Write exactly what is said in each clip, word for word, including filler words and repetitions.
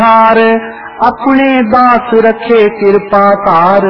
हार अपने दास रखे कृपा तार,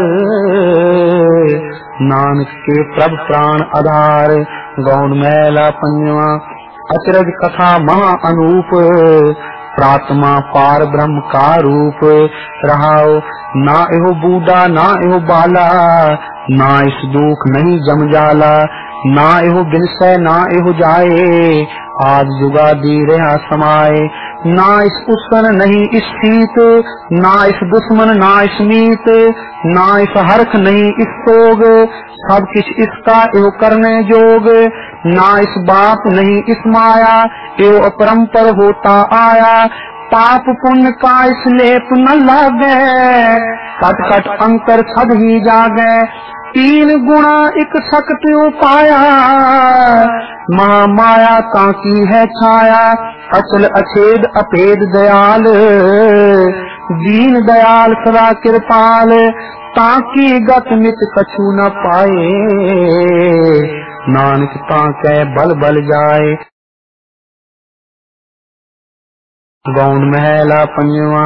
नानक के प्रभ प्राण आधार। गौण मैला पंजवा अचरज कथा महा अनूप, प्रात्मा पार ब्रह्म का रूप। रहाओ ना एहो बूढ़ा ना एहो बाला, ना इस दुख नहीं जम जाला। ना एहो बिनसै ना एहो जाए, आज जुगादी रहा समाए। ना इस उसन नहीं इस शीत, ना इस दुश्मन ना इस मीत। ना इस हरख नहीं इस सोग, सब किछ इसका एहो करने जोग। ना इस बाप नहीं इस माया, एहो अपरंपर होता आया। पाप पुण्य का इस लेप न लागे, कट कट अंतर छद ही जागे। तीन गुणा एक सकत उपाया, महामाया ताकी है छाया। अचल अछेद अपेद दयाल, दीन दयाल सदा कृपाल। ताकी गत मित कछु न पाए, नानक ताकै बल बल जाए। गौण महला पंजवा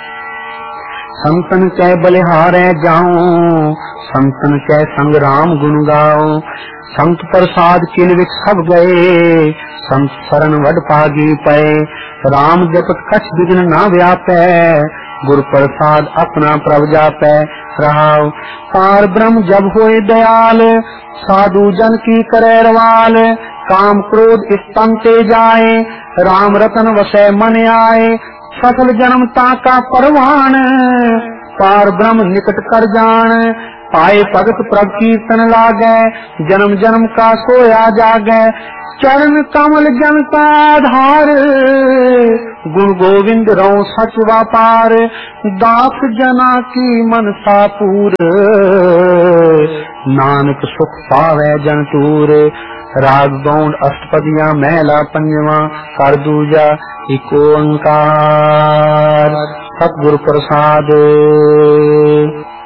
संतन कै बलिहारै जाऊं, संतन कै संग राम गुण गाओ। संत प्रसाद किल विच सब गए, संत शरण वड पागी पए। राम जपत कछ विघ्न ना व्यापै, गुर प्रसाद अपना प्रभ जापै। रहाओ पार ब्रह्म जब होए दयाल, साधु जन की करे रवाल। काम क्रोध स्तम ते जाए, राम रतन वसै मन आए। सकल जन्म ताका परवान, पार ब्रह्म निकट कर जान। पाए भगत प्रभ कीर्तन लागै, जन्म जन्म का सोया जागै। चरण कमल जन का आधार, गुण गोविंद रहो सच व्यापार। दास जना की मनसा पूर, नानक सुख पावै जन तूर। राग गौण अष्टपदियां महला पंजवा कर दूजा इक ओंकार। सतगुर प्रसाद।